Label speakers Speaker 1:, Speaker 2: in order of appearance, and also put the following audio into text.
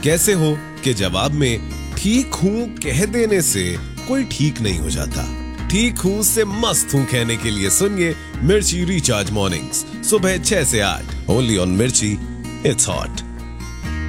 Speaker 1: कैसे हो के जवाब में ठीक हूँ कह देने से कोई ठीक नहीं हो जाता। ठीक हूँ से मस्त हूँ कहने के लिए सुनिए मिर्ची रिचार्ज मॉर्निंग्स सुबह 6 से 8 ओनली ऑन मिर्ची, इट्स हॉट।